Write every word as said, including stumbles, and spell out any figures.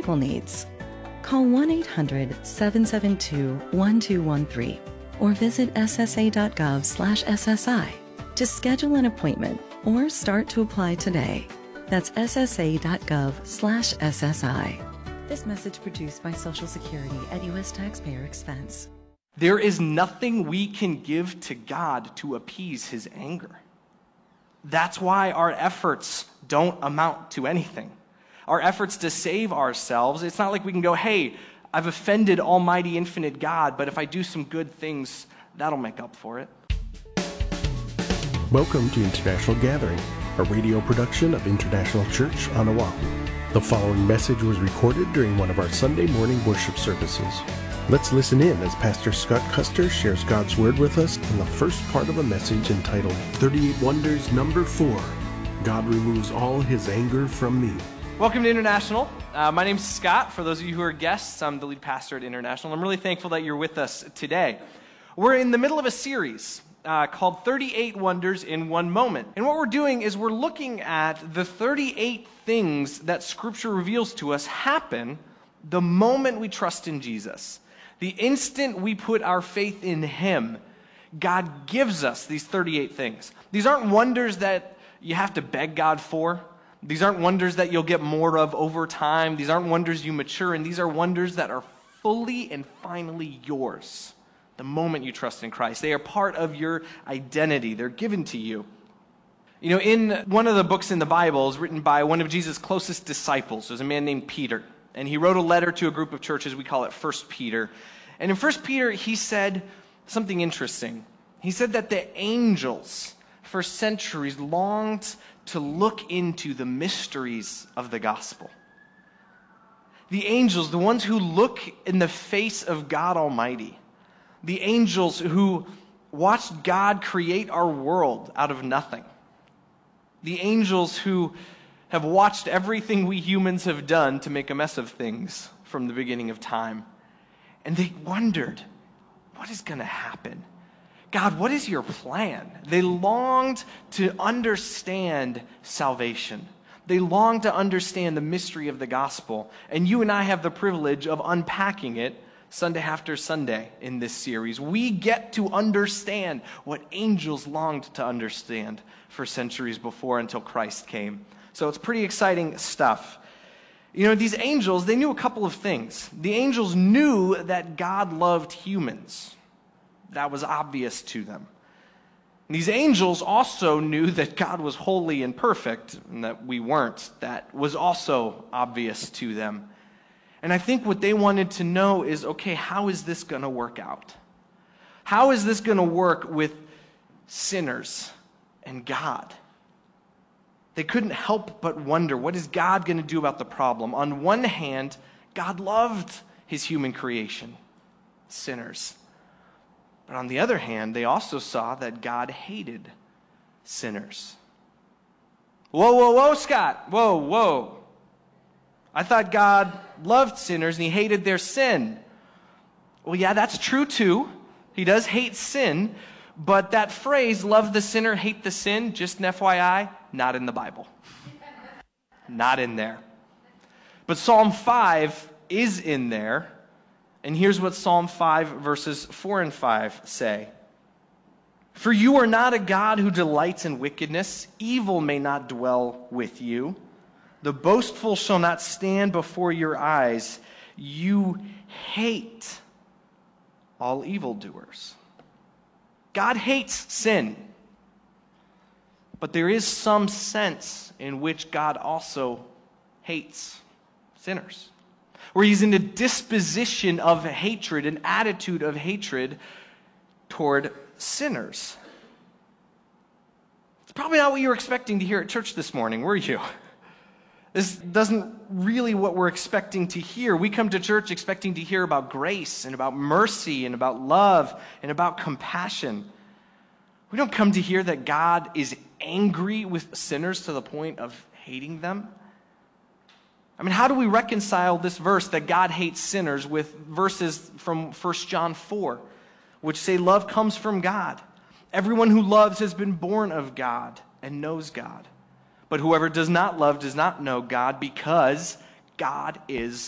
medical needs. Call one eight hundred seven seven two one two one three or visit s s a dot gov slash s s i to schedule an appointment or start to apply today. That's s s a dot gov slash s s i. This message produced by Social Security at U S taxpayer expense. There is nothing we can give to God to appease his anger. That's why our efforts don't amount to anything. Our efforts to save ourselves, it's not like we can go, hey, I've offended Almighty Infinite God, but if I do some good things, that'll make up for it. Welcome to International Gathering, a radio production of International Church on Oahu. The following message was recorded during one of our Sunday morning worship services. Let's listen in as Pastor Scott Custer shares God's Word with us in the first part of a message entitled thirty-eight Wonders Number four, God Removes All His Anger from Me. Welcome to International. Uh, my name's Scott. For those of you who are guests, I'm the lead pastor at International. I'm really thankful that you're with us today. We're in the middle of a series uh, called thirty-eight Wonders in One Moment. And what we're doing is we're looking at the thirty-eight things that Scripture reveals to us happen the moment we trust in Jesus. The instant we put our faith in him, God gives us these thirty-eight things. These aren't wonders that you have to beg God for. These aren't wonders that you'll get more of over time. These aren't wonders you mature in. These are wonders that are fully and finally yours the moment you trust in Christ. They are part of your identity. They're given to you. You know, in one of the books in the Bible is written by one of Jesus' closest disciples. There's a man named Peter. And he wrote a letter to a group of churches. We call it First Peter. And in First Peter, he said something interesting. He said that the angels for centuries longed to look into the mysteries of the gospel. The angels, the ones who look in the face of God Almighty. The angels who watched God create our world out of nothing. The angels who have watched everything we humans have done to make a mess of things from the beginning of time. And they wondered, what is going to happen? God, what is your plan? They longed to understand salvation. They longed to understand the mystery of the gospel. And you and I have the privilege of unpacking it Sunday after Sunday in this series. We get to understand what angels longed to understand for centuries before until Christ came. So it's pretty exciting stuff. You know, these angels, they knew a couple of things. The angels knew that God loved humans. That was obvious to them. And these angels also knew that God was holy and perfect, and that we weren't. That was also obvious to them. And I think what they wanted to know is, okay, how is this going to work out? How is this going to work with sinners and God? They couldn't help but wonder, what is God going to do about the problem? On one hand, God loved his human creation, sinners. But on the other hand, they also saw that God hated sinners. Whoa, whoa, whoa, Scott. Whoa, whoa. I thought God loved sinners and he hated their sin. Well, yeah, that's true too. He does hate sin. But that phrase, love the sinner, hate the sin, just an F Y I, not in the Bible. Not in there. But Psalm five is in there. And here's what Psalm five verses four and five say. For you are not a God who delights in wickedness. Evil may not dwell with you. The boastful shall not stand before your eyes. You hate all evildoers. God hates sin. But there is some sense in which God also hates sinners. Where he's in a disposition of hatred, an attitude of hatred toward sinners. It's probably not what you were expecting to hear at church this morning, were you? This doesn't really what we're expecting to hear. We come to church expecting to hear about grace and about mercy and about love and about compassion. We don't come to hear that God is angry with sinners to the point of hating them. I mean, how do we reconcile this verse that God hates sinners with verses from First John four, which say love comes from God? Everyone who loves has been born of God and knows God. But whoever does not love does not know God, because God is